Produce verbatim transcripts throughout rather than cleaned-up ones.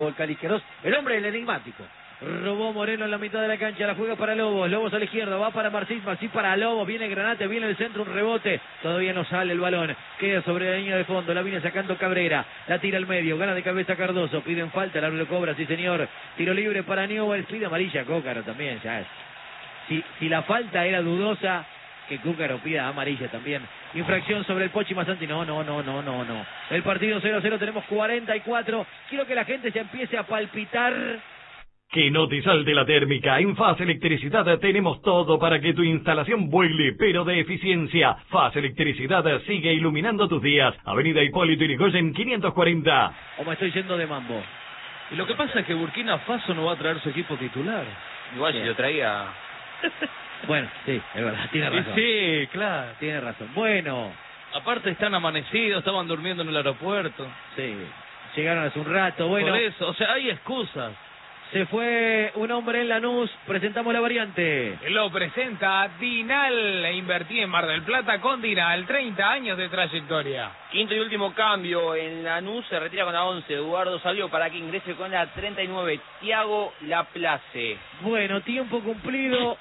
Volcán Izquierdos, el hombre el enigmático. Robó Moreno en la mitad de la cancha, la juega para Lobos, Lobos a la izquierda, va para Marcís, Marcís para Lobos, viene Granate, viene el centro, un rebote, todavía no sale el balón, queda sobre la línea de fondo, la viene sacando Cabrera, la tira al medio, gana de cabeza Cardoso, piden falta, el árbitro cobra, sí señor, tiro libre para Newell's, pide amarilla Cócaro también, ya es. Si, si la falta era dudosa, que Cúcaro pida amarilla también. Infracción sobre el Pochi Masanti. No, no, no, no, no, no. El partido cero a cero, tenemos cuarenta y cuatro. Quiero que la gente se empiece a palpitar. Que no te salte la térmica. En Faz Electricidad tenemos todo para que tu instalación vuele, pero de eficiencia. Faz Electricidad sigue iluminando tus días. Avenida Hipólito Yrigoyen quinientos cuarenta. O me estoy yendo de mambo. Y lo que pasa es que Burkina Faso no va a traer su equipo titular. Igual si lo traía... Bueno, sí, es verdad, tiene razón. Sí, claro. Tiene razón. Bueno. Aparte están amanecidos, estaban durmiendo en el aeropuerto. Sí, llegaron hace un rato. Bueno, por eso, o sea, hay excusas. Se fue un hombre en Lanús, presentamos la variante. Lo presenta Dinal, e invertí en Mar del Plata con Dinal, treinta años de trayectoria. Quinto y último cambio en Lanús, se retira con la once, Eduardo salió para que ingrese con la treinta y nueve, Thiago Laplace. Bueno, tiempo cumplido.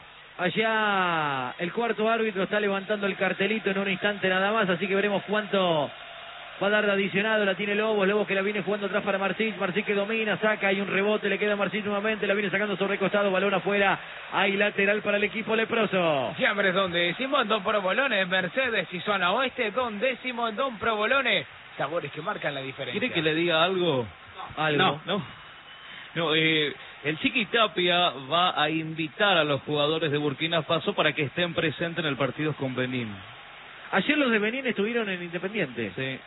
Allá el cuarto árbitro está levantando el cartelito en un instante nada más, así que veremos cuánto va a dar de adicionado. La tiene Lobos, Lobos que la viene jugando atrás para Marcís, Marcís que domina, saca, hay un rebote, le queda a Marcís nuevamente, la viene sacando sobre el costado, balón afuera, hay lateral para el equipo leproso. Siempre son décimo, Don Provolones, Mercedes y zona oeste, Don décimo, Don Provolones, sabores que marcan la diferencia. ¿Quiere que le diga algo? Algo. No, no. No, eh, el Chiqui Tapia va a invitar a los jugadores de Burkina Faso para que estén presentes en el partido con Benín. Ayer los de Benín estuvieron en Independiente. Sí.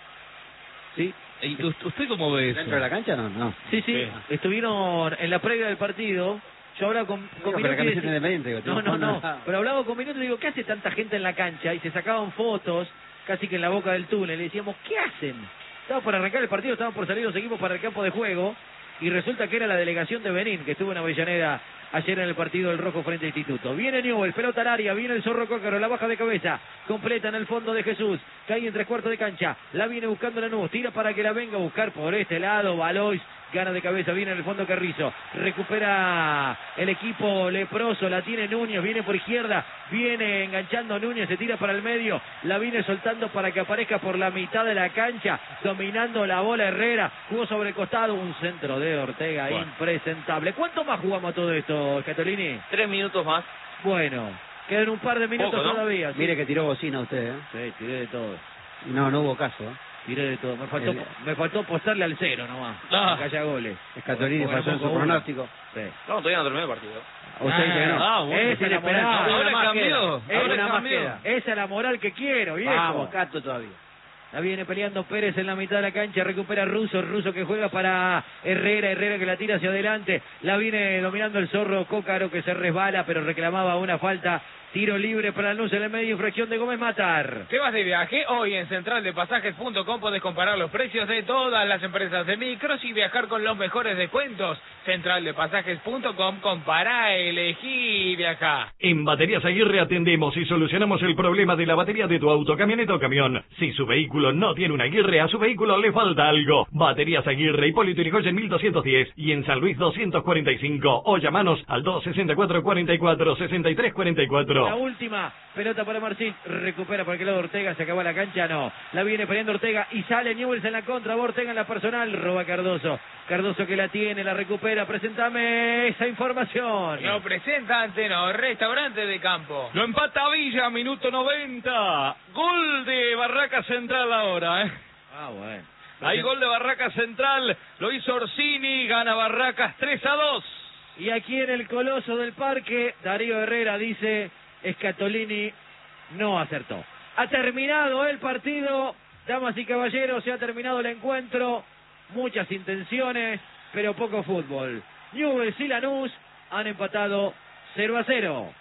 ¿Sí? ¿Y usted cómo ve eso? ¿Dentro de la cancha no? No. Sí, sí, Sí. estuvieron en la previa del partido. Yo hablaba con, con Digo, pero Minuti y camiseta decía- independiente, digo, No, no, no. no. Pero hablaba con Minuto y digo, ¿qué hace tanta gente en la cancha? Y se sacaban fotos, casi que en la boca del túnel. Le decíamos, ¿qué hacen? Estaban por arrancar el partido, estaban por salir los equipos para el campo de juego. Y resulta que era la delegación de Benín, que estuvo en Avellaneda ayer en el partido del Rojo frente a Instituto. Viene Newell, pelota al área, viene el Zorro Cócaro, la baja de cabeza, completa en el fondo de Jesús, cae en tres cuartos de cancha, la viene buscando Lanús, tira para que la venga a buscar por este lado, Valois, gana de cabeza, viene en el fondo Carrizo, recupera el equipo leproso, la tiene Núñez, viene por izquierda, viene enganchando Núñez, se tira para el medio, la viene soltando para que aparezca por la mitad de la cancha, dominando la bola Herrera, jugó sobre el costado, un centro de Ortega, bueno, impresentable. ¿Cuánto más jugamos a todo esto, Catolini? Tres minutos más. Bueno, quedan un par de minutos Poco, ¿no? todavía. ¿Sí? Mire que tiró bocina usted, ¿eh? Sí, tiré de todo. No, no hubo caso, ¿eh? Tiré de todo. Me faltó, El... me faltó apostarle al cero nomás. Ah. Que haya goles. Escatolini Porque falló en no su pongo uno. pronóstico. Sí. No, todavía no terminó el partido. Usted dice que no. Ah, bueno. Esa es la moral. Ahora Una más cambió. queda. Ahora Una más cambió. queda. Esa es la moral que quiero, viejo. Vamos, Cato todavía. La viene peleando Pérez en la mitad de la cancha, recupera Russo, Russo que juega para Herrera, Herrera que la tira hacia adelante, la viene dominando el Zorro Cócaro que se resbala pero reclamaba una falta, tiro libre para Lanús en el medio, infracción de Gómez Matar. ¿Te vas de viaje? Hoy en central de pasajes punto com podés comparar los precios de todas las empresas de micros y viajar con los mejores descuentos. central de pasajes punto com, compará, elegí y viajá. En Baterías Aguirre atendemos y solucionamos el problema de la batería de tu auto, camioneta o camión. Si su vehículo no tiene una Aguirre, a su vehículo le falta algo. Baterías Aguirre, Hipólito Yrigoyen mil doscientos diez y en San Luis doscientos cuarenta y cinco. O llamanos al dos sesenta y cuatro, cuarenta y cuatro, sesenta y tres cuarenta y cuatro. La última, pelota para Marcín, recupera por aquel lado Ortega, se acabó la cancha, no. La viene peleando Ortega y sale Newell's en la contra, va Ortega en la personal, roba Cardoso. Cardoso que la tiene, la recupera, presentame esa información. Lo presenta Anteno, restaurante de campo. Lo empata Villa, minuto noventa. Gol de Barraca Central ahora, ¿eh? Ah, bueno. Hay gol de Barraca Central, lo hizo Orsini, gana Barracas tres a dos. Y aquí en el Coloso del Parque, Darío Herrera dice, Scatolini no acertó. Ha terminado el partido, damas y caballeros, se ha terminado el encuentro. Muchas intenciones, pero poco fútbol. Newell's y Lanús han empatado cero a cero.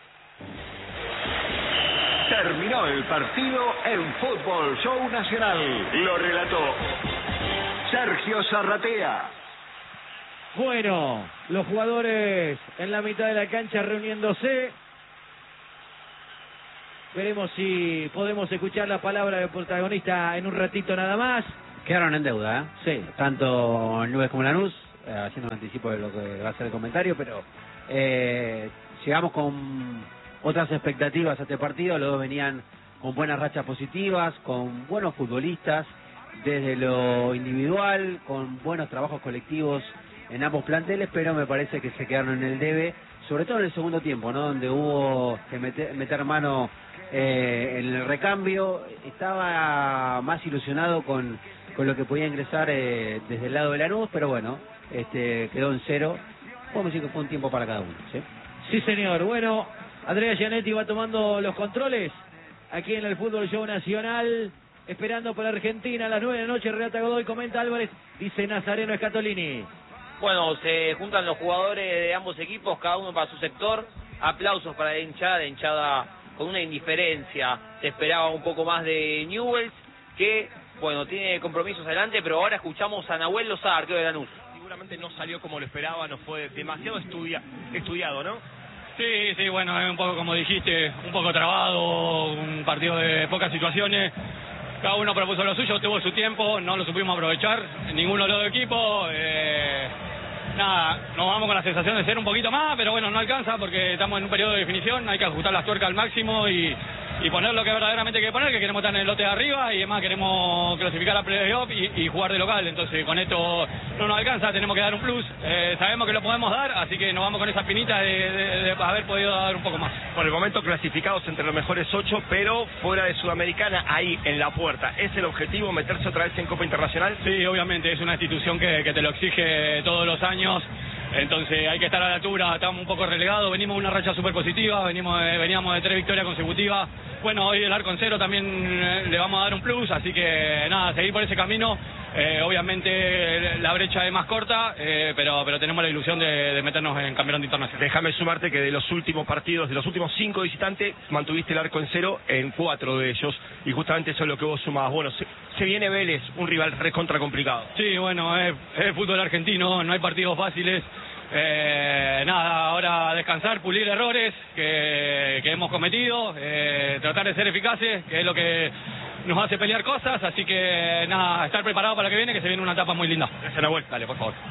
Terminó el partido en Fútbol Show Nacional. Lo relató Sergio Zarratea. Bueno, los jugadores en la mitad de la cancha reuniéndose. Veremos si podemos escuchar la palabra del protagonista en un ratito nada más. Quedaron en deuda, ¿eh? Sí. Tanto Nubes como Lanús eh, haciendo un anticipo de lo que va a ser el comentario, pero eh, llegamos con otras expectativas a este partido. Los dos venían con buenas rachas positivas, con buenos futbolistas desde lo individual, con buenos trabajos colectivos en ambos planteles, pero me parece que se quedaron en el debe, sobre todo en el segundo tiempo, ¿no? Donde hubo que meter, meter mano eh, en el recambio. Estaba más ilusionado con, con lo que podía ingresar eh, desde el lado de Lanús, pero bueno, este quedó en cero. Podemos decir que fue un tiempo para cada uno, ¿sí? Sí, señor. Bueno, Andrea Gianetti va tomando los controles aquí en el Fútbol Show Nacional, esperando por Argentina a las nueve de la noche. Relata Godoy, comenta Álvarez, dice Nazareno Scatolini. Bueno, se juntan los jugadores de ambos equipos, cada uno para su sector. Aplausos para la hinchada, la hinchada con una indiferencia. Se esperaba un poco más de Newell's, que, bueno, tiene compromisos adelante, pero ahora escuchamos a Nahuel Lozada, arquero de Lanús. Seguramente no salió como lo esperaba, no fue demasiado estudia, estudiado, ¿no? Sí, sí, bueno, es un poco como dijiste, un poco trabado, un partido de pocas situaciones. Cada uno propuso lo suyo, tuvo su tiempo, no lo supimos aprovechar, ninguno de los dos equipos. Eh, nada, nos vamos con la sensación de ser un poquito más, pero bueno, no alcanza porque estamos en un periodo de definición, hay que ajustar las tuercas al máximo y, y poner lo que verdaderamente hay que poner, que queremos estar en el lote de arriba y además queremos clasificar a playoff y, y jugar de local. Entonces con esto no nos alcanza, tenemos que dar un plus, eh, sabemos que lo podemos dar, así que nos vamos con esa espinita de, de, de haber podido dar un poco más. Por el momento clasificados entre los mejores ocho, pero fuera de Sudamericana, ahí en la puerta. ¿Es el objetivo meterse otra vez en Copa Internacional? Sí, obviamente, es una institución que, que te lo exige todos los años. Entonces hay que estar a la altura, estamos un poco relegados, venimos de una racha súper positiva, venimos de, veníamos de tres victorias consecutivas. Bueno, hoy el arco en cero también eh, le vamos a dar un plus, así que nada, seguir por ese camino. Eh, obviamente la brecha es más corta, eh, pero pero tenemos la ilusión de, de meternos en campeonato internacional. Déjame sumarte que de los últimos partidos, de los últimos cinco visitantes, mantuviste el arco en cero en cuatro de ellos, y justamente eso es lo que vos sumabas. Bueno, se, se viene Vélez, un rival recontra complicado. Sí, bueno, es, es fútbol argentino, no hay partidos fáciles. Eh, nada, ahora descansar, pulir errores que, que hemos cometido, eh, tratar de ser eficaces, que es lo que nos hace pelear cosas, así que nada, estar preparado para lo que viene, que se viene una etapa muy linda. Gracias, Nahuel. Dale, por favor.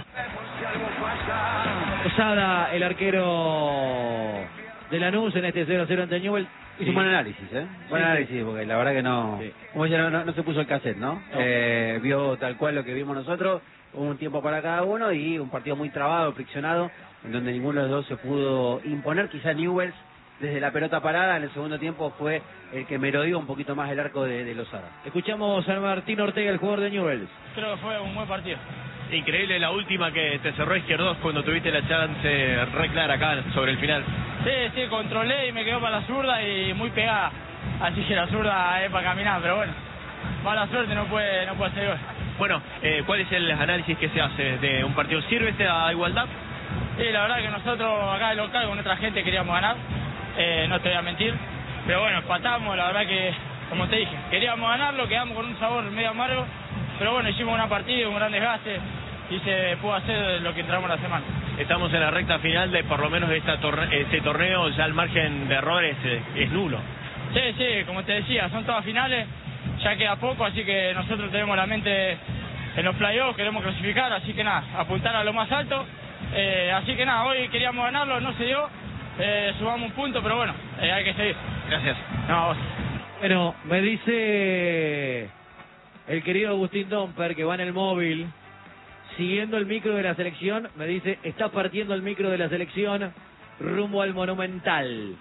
Posada, el arquero de Lanús en este cero a cero ante Newell's. Hizo un buen análisis, ¿eh? Buen Sí, análisis, porque la verdad que no... Sí. Como decía, no, no, no se puso el cassette, ¿no? No. Eh, vio tal cual lo que vimos nosotros, hubo un tiempo para cada uno y un partido muy trabado, friccionado, en donde ninguno de los dos se pudo imponer. Quizá Newell's, desde la pelota parada, en el segundo tiempo fue el que merodeó un poquito más el arco de, de Lozada. Escuchamos a Martín Ortega, el jugador de Newell's. Creo que fue un buen partido. Increíble la última que te cerró Izquierdos cuando tuviste la chance re clara acá sobre el final. Sí, sí, controlé y me quedó para la zurda y muy pegada. Así que la zurda es para caminar, pero bueno, mala suerte, no puede, no puede hacer gol. Bueno, eh, ¿cuál es el análisis que se hace de un partido? ¿Sirve esta igualdad? Sí, la verdad que nosotros acá de local con nuestra gente queríamos ganar, eh, no te voy a mentir, pero bueno, empatamos, la verdad que, como te dije, queríamos ganarlo, quedamos con un sabor medio amargo, pero bueno, hicimos una partida, un gran desgaste y se pudo hacer lo que entramos la semana. Estamos en la recta final de por lo menos esta torne este torneo, ya el margen de errores es, es nulo. Sí, sí, como te decía, son todas finales, ya queda poco, así que nosotros tenemos la mente en los playoffs, queremos clasificar, así que nada, apuntar a lo más alto, eh, así que nada, hoy queríamos ganarlo, no se dio, eh, subamos un punto, pero bueno, eh, hay que seguir. Gracias. No, vos. Bueno, me dice el querido Agustín Domper, que va en el móvil, siguiendo el micro de la selección, me dice, está partiendo el micro de la selección rumbo al Monumental.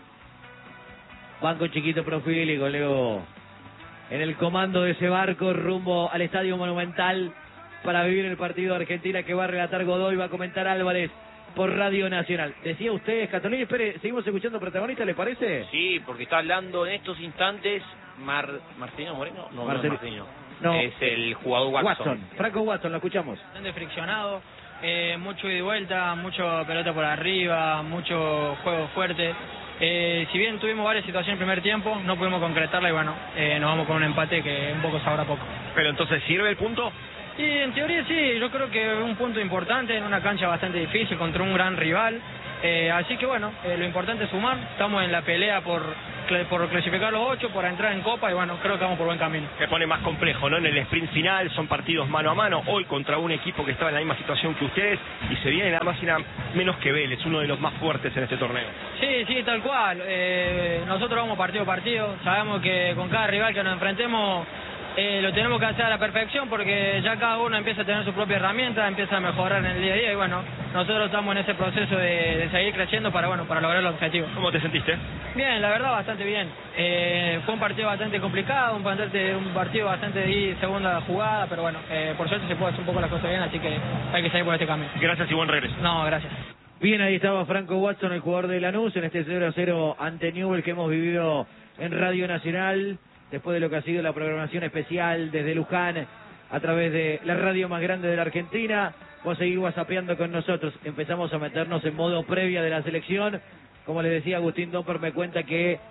Banco chiquito profílico, Leo, en el comando de ese barco rumbo al Estadio Monumental para vivir el partido de Argentina que va a relatar Godoy, va a comentar Álvarez por Radio Nacional. Decía usted, Scatolini, espere, seguimos escuchando protagonistas, ¿le parece? Sí, porque está hablando en estos instantes Mar Marcelino Moreno, no, Marcel... no es Marcelino. No. Es el jugador Watson. Watson, Franco Watson, lo escuchamos. Bastante friccionado, eh, mucho ida y vuelta, mucho pelota por arriba, mucho juego fuerte. Eh, si bien tuvimos varias situaciones en el primer tiempo, no pudimos concretarla y bueno, eh, nos vamos con un empate que un poco sabrá poco. Pero entonces, ¿sirve el punto? Y en teoría sí, yo creo que un punto importante en una cancha bastante difícil contra un gran rival. Eh, así que bueno, eh, lo importante es sumar. Estamos en la pelea por, por clasificar los ocho, por entrar en Copa y bueno, creo que vamos por buen camino. Se pone más complejo, ¿no? En el sprint final son partidos mano a mano, hoy contra un equipo que estaba en la misma situación que ustedes y se viene nada más y nada menos que Vélez, uno de los más fuertes en este torneo. Sí, sí, tal cual. Eh, nosotros vamos partido a partido, sabemos que con cada rival que nos enfrentemos eh, lo tenemos que hacer a la perfección porque ya cada uno empieza a tener su propia herramienta, empieza a mejorar en el día a día y bueno, nosotros estamos en ese proceso de, de seguir creciendo para bueno para lograr el objetivo. ¿Cómo te sentiste? Bien, la verdad bastante bien. Eh, fue un partido bastante complicado, un, bastante, un partido bastante de segunda jugada, pero bueno, eh, por suerte se puede hacer un poco las cosas bien, así que hay que seguir por este camino. Gracias y buen regreso. No, gracias. Bien, ahí estaba Franco Watson, el jugador de Lanús, en este cero a cero ante Newell's que hemos vivido en Radio Nacional, después de lo que ha sido la programación especial desde Luján, a través de la radio más grande de la Argentina. Vos seguís whatsappeando con nosotros, empezamos a meternos en modo previa de la selección. Como les decía, Agustín Domper me cuenta que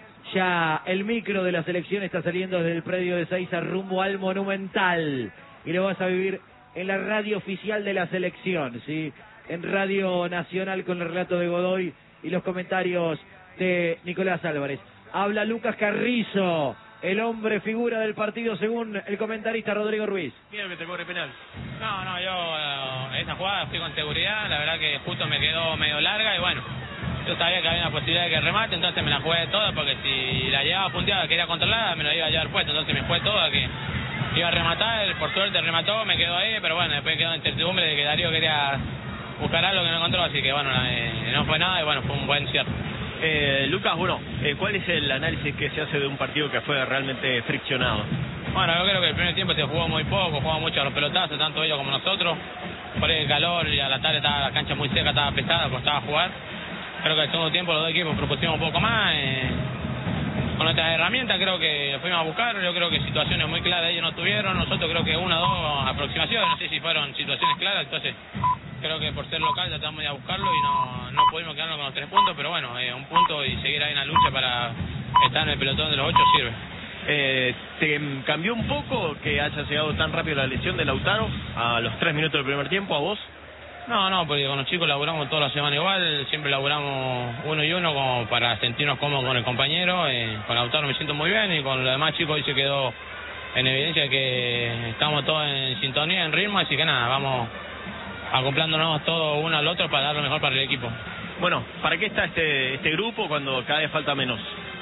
ya el micro de la selección está saliendo desde el predio de Seiza rumbo al Monumental, y lo vas a vivir en la radio oficial de la selección, ¿sí? En Radio Nacional con el relato de Godoy y los comentarios de Nicolás Álvarez. Habla Lucas Carrizo, el hombre figura del partido según el comentarista Rodrigo Ruiz. Quiero que te cobre penal. No, no, yo eh, esa jugada fui con seguridad, la verdad que justo me quedó medio larga y bueno, yo sabía que había una posibilidad de que remate, entonces me la jugué toda porque si la llevaba punteada, quería controlarla, me la iba a llevar puesta, entonces me jugué toda que iba a rematar, por suerte remató, me quedó ahí, pero bueno, después quedó en incertidumbre de que Darío quería buscar algo que no encontró, así que bueno, eh, no fue nada y bueno, fue un buen cierre. Eh, Lucas, bueno, eh, ¿cuál es el análisis que se hace de un partido que fue realmente friccionado? Bueno, yo creo que el primer tiempo se jugó muy poco, jugó mucho a los pelotazos, tanto ellos como nosotros. Por el calor y a la tarde estaba la cancha muy seca, estaba pesada, costaba jugar. Creo que el segundo tiempo los dos equipos propusimos un poco más. Eh, con nuestras herramientas creo que fuimos a buscar, yo creo que situaciones muy claras ellos no tuvieron, nosotros creo que una o dos aproximaciones, no sé si fueron situaciones claras, entonces creo que por ser local tratamos de ir a buscarlo y no, no pudimos quedarnos con los tres puntos, pero bueno, eh, un punto y seguir ahí en la lucha para estar en el pelotón de los ocho sirve. Eh, ¿Te cambió un poco que haya llegado tan rápido la lesión de Lautaro a los tres minutos del primer tiempo a vos? No, no, porque con los chicos laburamos toda la semana igual, siempre laburamos uno y uno como para sentirnos cómodos con el compañero. Eh, con Lautaro me siento muy bien y con los demás chicos hoy se quedó en evidencia que estamos todos en sintonía, en ritmo, así que nada, vamos acoplándonos todos uno al otro para dar lo mejor para el equipo. Bueno, ¿para qué está este, este grupo cuando cada vez falta menos?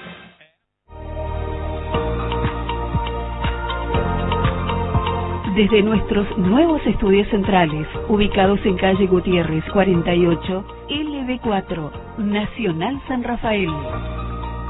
Desde nuestros nuevos estudios centrales, ubicados en calle Gutiérrez cuarenta y ocho, L B cuatro, Nacional San Rafael.